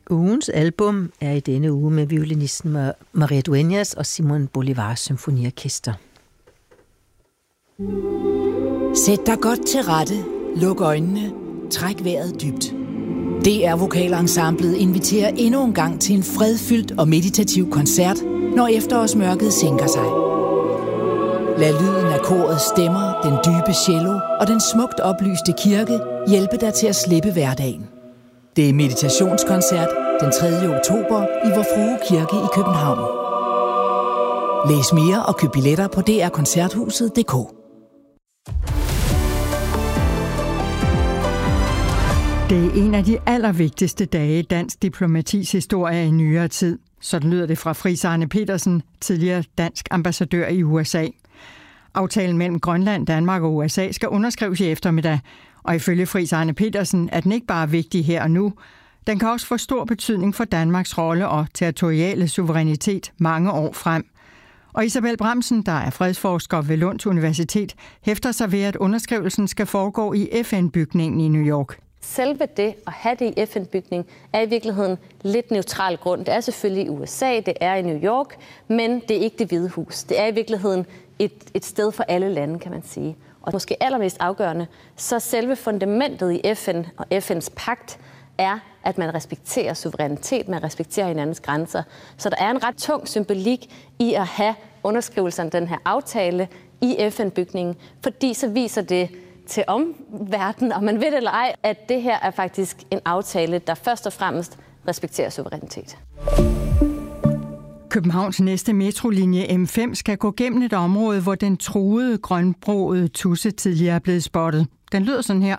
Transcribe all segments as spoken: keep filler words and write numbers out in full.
Ugens album er i denne uge med violinisten Maria Dueñas og Simon Bolívars symfoniorkester. Sæt dig godt til rette, luk øjnene, træk vejret dybt. D R Vokalensemblet inviterer endnu en gang til en fredfyldt og meditativ koncert, når efterårsmørket sænker sig. Lad lyden af korets stemmer, den dybe cello og den smukt oplyste kirke hjælpe dig til at slippe hverdagen. Det er meditationskoncert den tredje oktober i Vor Frue Kirke i København. Læs mere og køb billetter på d r koncerthuset punktum d k. Det er en af de allervigtigste dage i dansk diplomatis historie i nyere tid. Sådan lyder det fra Friis Arne Petersen, tidligere dansk ambassadør i U S A. Aftalen mellem Grønland, Danmark og U S A skal underskrives i eftermiddag, og ifølge Friis Arne Petersen er den ikke bare vigtig her og nu, den kan også få stor betydning for Danmarks rolle og territoriale suverænitet mange år frem. Og Isabel Bramsen, der er fredsforsker ved Lunds Universitet, hæfter sig ved, at underskrivelsen skal foregå i F N-bygningen i New York. Selve det at have det i F N-bygning er i virkeligheden lidt neutral grund. Det er selvfølgelig i U S A, det er i New York, men det er ikke Det Hvide Hus. Det er i virkeligheden et, et sted for alle lande, kan man sige. Og måske allermest afgørende, så selve fundamentet i F N og F N's pagt er, at man respekterer suverænitet, man respekterer hinandens grænser. Så der er en ret tung symbolik i at have underskrivelsen af den her aftale i F N-bygningen, fordi så viser det til omverdenen, om man ved det eller ej, at det her er faktisk en aftale, der først og fremmest respekterer suverænitet. Københavns næste metrolinje M fem skal gå gennem et område, hvor den truede grønbrogede tudse tidligere er blevet spottet. Den lyder sådan her.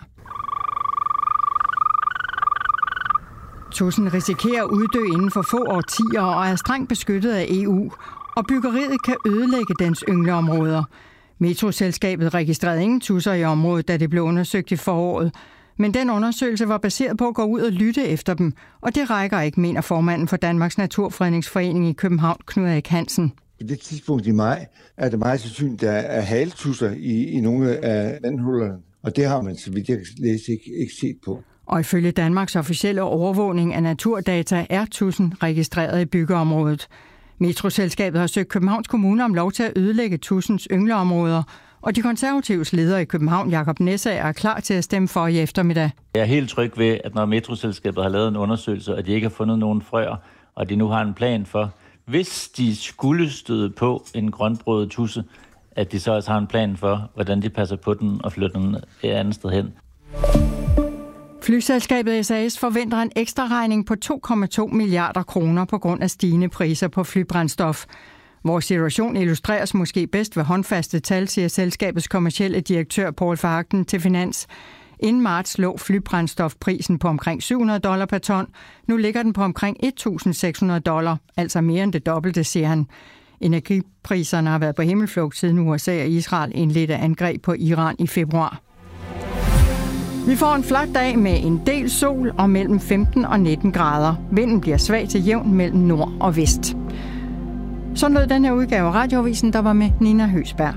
Tudsen risikerer at uddø inden for få årtier og er strengt beskyttet af E U, og byggeriet kan ødelægge dens yngleområder. Metroselskabet registrerede ingen tudser i området, da det blev undersøgt i foråret. Men den undersøgelse var baseret på at gå ud og lytte efter dem, og det rækker ikke, mener formanden for Danmarks Naturfredningsforening i København, Knud Erik Hansen. På det tidspunkt i maj er det meget sandsynligt, at der er haletusser i, i nogle af vandhullerne, og det har man, så vidt jeg kan læse, ikke, ikke set på. Og ifølge Danmarks officielle overvågning af naturdata er tudsen registreret i byggeområdet. Metroselskabet har søgt Københavns Kommune om lov til at ødelægge tudsens yngleområder, og de konservatives leder i København, Jakob Næssager, er klar til at stemme for i eftermiddag. Jeg er helt tryg ved, at når Metroselskabet har lavet en undersøgelse, og de ikke har fundet nogen frøer, og de nu har en plan for, hvis de skulle støde på en grønbrødet tudse, at de så også har en plan for, hvordan de passer på den og flytter den et andet sted hen. Flyselskabet S A S forventer en ekstra regning på to komma to milliarder kroner på grund af stigende priser på flybrændstof. Vores situation illustreres måske bedst ved håndfaste tal, siger selskabets kommercielle direktør Poul Verhagen til Finans. Inden marts lå flybrændstofprisen på omkring syv hundrede dollar per ton. Nu ligger den på omkring et tusind seks hundrede dollar, altså mere end det dobbelte, siger han. Energipriserne har været på himmelflugt siden U S A og Israel indledte angreb på Iran i februar. Vi får en flot dag med en del sol og mellem femten og nitten grader. Vinden bliver svag til jævn mellem nord og vest. Sådan lød den her udgave af Radioavisen, der var med Nina Høsberg.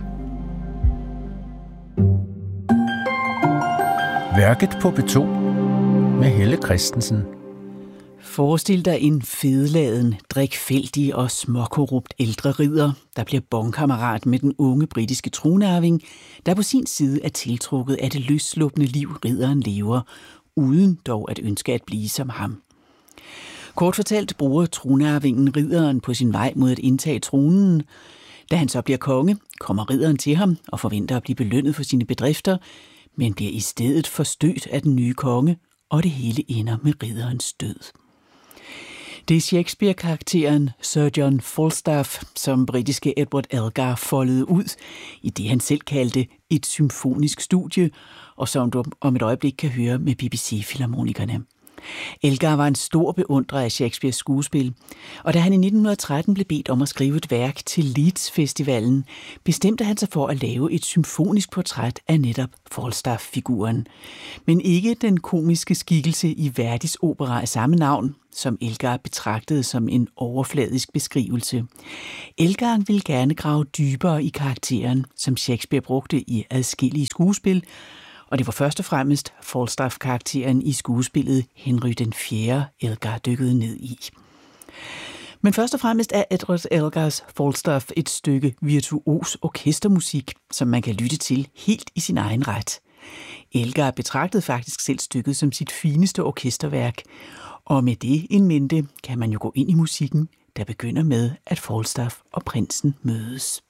Værket på P to med Helle Christensen. Forestil dig en fedladen, drikfældig og småkorrupt ældre ridder, der bliver bonkammerat med den unge britiske tronarving, der på sin side er tiltrukket af det løsslupne liv, ridderen lever, uden dog at ønske at blive som ham. Kort fortalt bruger tronarvingen ridderen på sin vej mod at indtage tronen. Da han så bliver konge, kommer ridderen til ham og forventer at blive belønnet for sine bedrifter, men bliver i stedet forstødt af den nye konge, og det hele ender med ridderens død. Det er Shakespeare-karakteren Sir John Falstaff, som britiske Edward Elgar foldede ud i det, han selv kaldte et symfonisk studie, og som du om et øjeblik kan høre med B B C-filharmonikerne. Elgar var en stor beundrer af Shakespeares skuespil, og da han i nitten tretten blev bedt om at skrive et værk til Leeds-festivalen, bestemte han sig for at lave et symfonisk portræt af netop Falstaff-figuren. Men ikke den komiske skikkelse i Verdis opera af samme navn, som Elgar betragtede som en overfladisk beskrivelse. Elgar ville gerne grave dybere i karakteren, som Shakespeare brugte i adskillige skuespil, Og det var først og fremmest Falstaff-karakteren i skuespillet Henry den fjerde, Elgar dykkede ned i. Men først og fremmest er Edward Elgars Falstaff et stykke virtuos orkestermusik, som man kan lytte til helt i sin egen ret. Elgar betragtede faktisk selv stykket som sit fineste orkesterværk, og med det in mente kan man jo gå ind i musikken, der begynder med, at Falstaff og prinsen mødes.